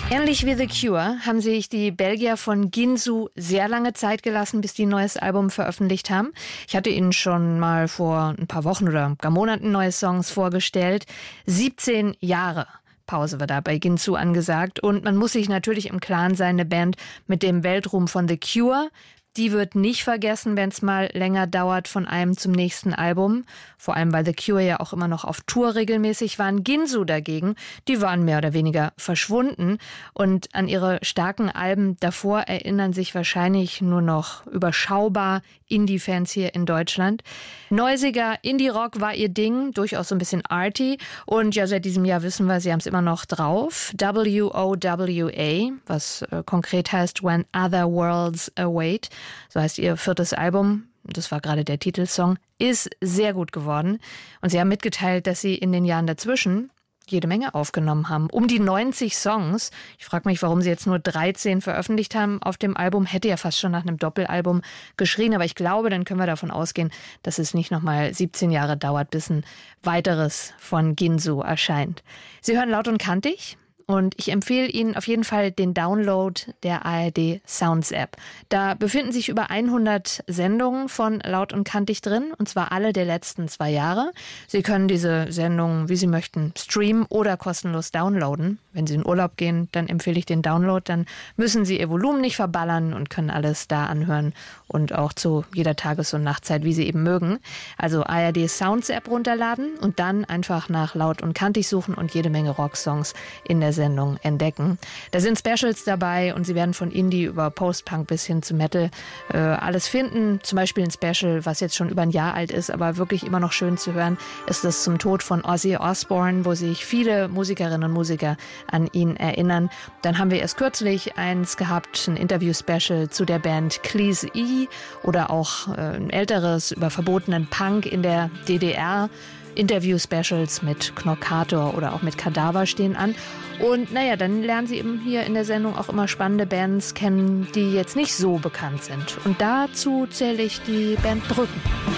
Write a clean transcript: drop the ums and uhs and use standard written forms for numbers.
Ähnlich wie The Cure haben sich die Belgier von Ginsu sehr lange Zeit gelassen, bis die ein neues Album veröffentlicht haben. Ich hatte Ihnen schon mal vor ein paar Wochen oder gar Monaten neue Songs vorgestellt. 17 Jahre Pause war da bei Ginsu angesagt. Und man muss sich natürlich im Klaren sein, eine Band mit dem Weltruhm von The Cure, die wird nicht vergessen, wenn es mal länger dauert von einem zum nächsten Album. Vor allem, weil The Cure ja auch immer noch auf Tour regelmäßig waren. Ginsu dagegen, die waren mehr oder weniger verschwunden. Und an ihre starken Alben davor erinnern sich wahrscheinlich nur noch überschaubar Indie-Fans hier in Deutschland. Neusiger Indie-Rock war ihr Ding, durchaus so ein bisschen arty. Und ja, seit diesem Jahr wissen wir, sie haben es immer noch drauf. WOWA, was konkret heißt When Other Worlds Await. So heißt ihr 4. Album, das war gerade der Titelsong, ist sehr gut geworden. Und sie haben mitgeteilt, dass sie in den Jahren dazwischen jede Menge aufgenommen haben. Um die 90 Songs. Ich frage mich, warum sie jetzt nur 13 veröffentlicht haben auf dem Album. Hätte ja fast schon nach einem Doppelalbum geschrien. Aber ich glaube, dann können wir davon ausgehen, dass es nicht nochmal 17 Jahre dauert, bis ein weiteres von Ginsu erscheint. Sie hören Laut und Kantig. Und ich empfehle Ihnen auf jeden Fall den Download der ARD Sounds App. Da befinden sich über 100 Sendungen von Laut und Kantig drin, und zwar alle der letzten 2 Jahre. Sie können diese Sendungen, wie Sie möchten, streamen oder kostenlos downloaden. Wenn Sie in Urlaub gehen, dann empfehle ich den Download. Dann müssen Sie Ihr Volumen nicht verballern und können alles da anhören und auch zu jeder Tages- und Nachtzeit, wie Sie eben mögen. Also ARD Sounds App runterladen und dann einfach nach Laut und Kantig suchen und jede Menge Rocksongs in der Sendung entdecken. Da sind Specials dabei und Sie werden von Indie über Post-Punk bis hin zu Metal alles finden. Zum Beispiel ein Special, was jetzt schon über ein Jahr alt ist, aber wirklich immer noch schön zu hören, ist das zum Tod von Ozzy Osbourne, wo sich viele Musikerinnen und Musiker an ihn erinnern. Dann haben wir erst kürzlich eins gehabt, ein Interview-Special zu der Band Cleese E oder auch ein älteres über verbotenen Punk in der DDR. Interview-Specials mit Knockator oder auch mit Kadaver stehen an. Und naja, dann lernen Sie eben hier in der Sendung auch immer spannende Bands kennen, die jetzt nicht so bekannt sind. Und dazu zähle ich die Band Brücken.